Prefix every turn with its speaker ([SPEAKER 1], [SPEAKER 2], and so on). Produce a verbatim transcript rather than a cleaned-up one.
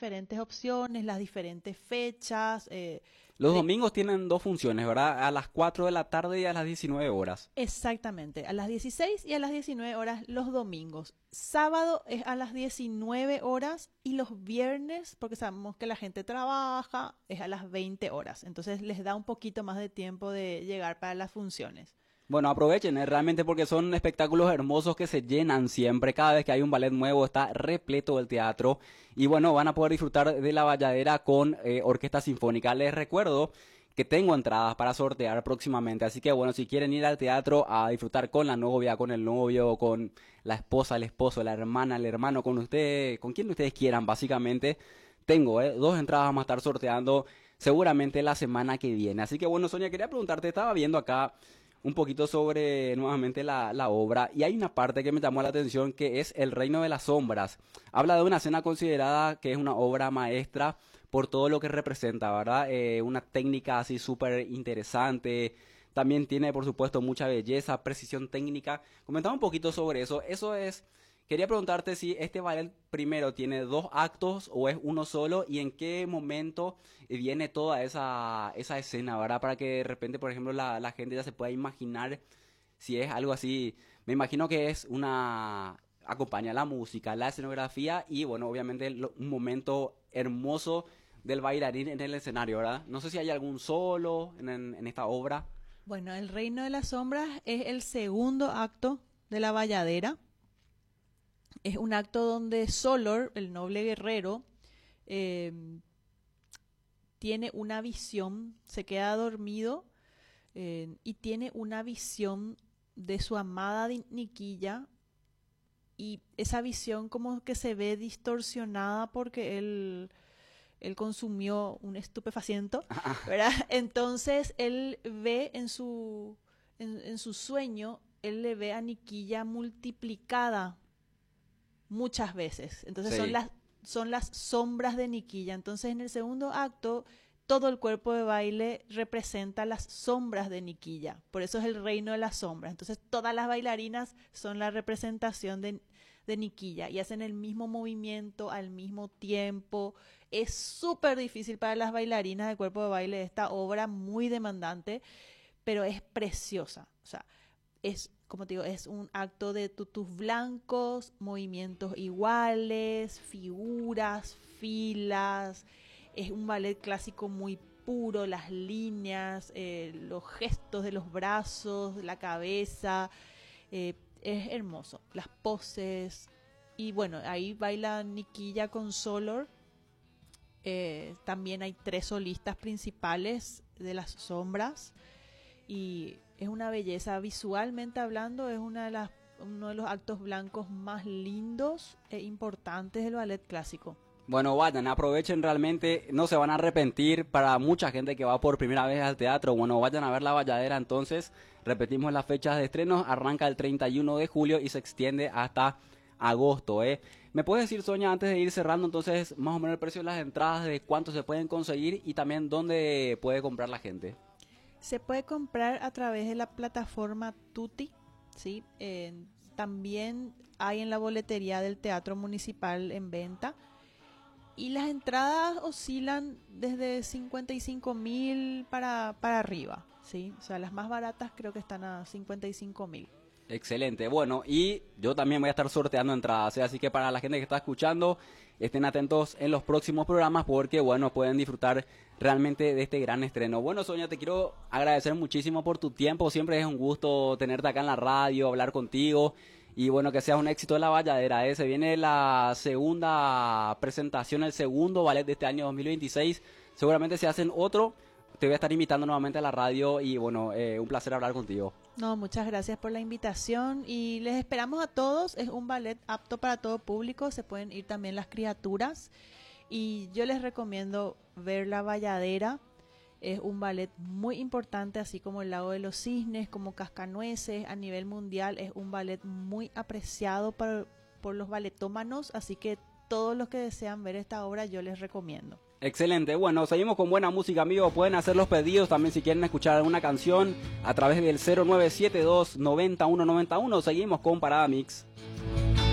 [SPEAKER 1] diferentes opciones, las diferentes fechas. Eh,
[SPEAKER 2] Los
[SPEAKER 1] de-
[SPEAKER 2] domingos tienen dos funciones, ¿verdad? A las cuatro de la tarde y a las diecinueve horas.
[SPEAKER 1] Exactamente, a las dieciséis y a las diecinueve horas los domingos. Sábado es a las diecinueve horas y los viernes, porque sabemos que la gente trabaja, es a las veinte horas. Entonces les da un poquito más de tiempo de llegar para las funciones.
[SPEAKER 2] Bueno, aprovechen, ¿eh? Realmente porque son espectáculos hermosos que se llenan siempre. Cada vez que hay un ballet nuevo está repleto el teatro. Y bueno, van a poder disfrutar de La Bayadera con eh, Orquesta Sinfónica. Les recuerdo que tengo entradas para sortear próximamente. Así que bueno, si quieren ir al teatro a disfrutar con la novia, con el novio, con la esposa, el esposo, la hermana, el hermano, con usted, con quien ustedes quieran, básicamente, tengo eh, dos entradas vamos a estar sorteando seguramente la semana que viene. Así que bueno, Sonia, quería preguntarte, estaba viendo acá un poquito sobre nuevamente la, la obra y hay una parte que me llamó la atención que es El Reino de las Sombras. Habla de una escena considerada que es una obra maestra por todo lo que representa, ¿verdad? Eh, una técnica así súper interesante. También tiene, por supuesto, mucha belleza, precisión técnica. Comentaba un poquito sobre eso. Eso es... Quería preguntarte si este ballet primero tiene dos actos o es uno solo y en qué momento viene toda esa, esa escena, ¿verdad? Para que de repente, por ejemplo, la, la gente ya se pueda imaginar si es algo así. Me imagino que es una... acompaña la música, la escenografía y, bueno, obviamente lo- un momento hermoso del bailarín en el escenario, ¿verdad? No sé si hay algún solo en, en, en esta obra.
[SPEAKER 1] Bueno, El Reino de las Sombras es el segundo acto de La Bayadera. Es un acto donde Solor, el noble guerrero, eh, tiene una visión, se queda dormido eh, y tiene una visión de su amada Di- Niquilla y esa visión como que se ve distorsionada porque él, él consumió un estupefaciente, ¿verdad? Entonces él ve en su, en, en su sueño, él le ve a Niquilla multiplicada muchas veces. Entonces son
[SPEAKER 2] Sí.
[SPEAKER 1] las, son las sombras de Niquilla. Entonces en el segundo acto todo el cuerpo de baile representa las sombras de Niquilla. Por eso es el reino de las sombras. Entonces todas las bailarinas son la representación de, de Niquilla y hacen el mismo movimiento al mismo tiempo. Es súper difícil para las bailarinas de cuerpo de baile esta obra, muy demandante, pero es preciosa. O sea, es, como te digo, es un acto de tutus blancos, movimientos iguales, figuras, filas. Es un ballet clásico muy puro, las líneas, eh, los gestos de los brazos, la cabeza. Eh, es hermoso, las poses. Y bueno, ahí baila Niquilla con Solor. Eh, también hay tres solistas principales de las sombras. Y es una belleza visualmente hablando, es una de las, uno de los actos blancos más lindos e importantes del ballet clásico.
[SPEAKER 2] Bueno, vayan, aprovechen realmente, no se van a arrepentir para mucha gente que va por primera vez al teatro. Bueno, vayan a ver La Bayadera entonces. Repetimos las fechas de estreno, arranca el treinta y uno de julio y se extiende hasta agosto, ¿eh? ¿Me puedes decir, Sonia, antes de ir cerrando entonces más o menos el precio de las entradas, de cuánto se pueden conseguir y también dónde puede comprar la gente?
[SPEAKER 1] Se puede comprar a través de la plataforma Tutti, ¿sí? Eh, también hay en la boletería del Teatro Municipal en venta. Y las entradas oscilan desde cincuenta y cinco mil para, para arriba, ¿sí? O sea, las más baratas creo que están a cincuenta y cinco mil.
[SPEAKER 2] Excelente, bueno, y yo también voy a estar sorteando entradas, ¿eh? Así que para la gente que está escuchando, estén atentos en los próximos programas porque, bueno, pueden disfrutar realmente de este gran estreno. Bueno, Sonia, te quiero agradecer muchísimo por tu tiempo, siempre es un gusto tenerte acá en la radio, hablar contigo y, bueno, que sea un éxito de La Bayadera, ¿eh? Se viene la segunda presentación, el segundo ballet de este año dos mil veintiséis, seguramente se hacen otro. Te voy a estar invitando nuevamente a la radio y, bueno, eh, un placer hablar contigo.
[SPEAKER 1] No, muchas gracias por la invitación y les esperamos a todos. Es un ballet apto para todo público, se pueden ir también las criaturas y yo les recomiendo ver La Bayadera. Es un ballet muy importante, así como El Lago de los Cisnes, como Cascanueces, a nivel mundial es un ballet muy apreciado por, por los balletómanos, así que todos los que desean ver esta obra yo les recomiendo.
[SPEAKER 2] Excelente, bueno, seguimos con buena música, amigos, pueden hacer los pedidos también si quieren escuchar alguna canción a través del cero nueve siete dos, noventa y uno noventa y uno, seguimos con Parada Mix.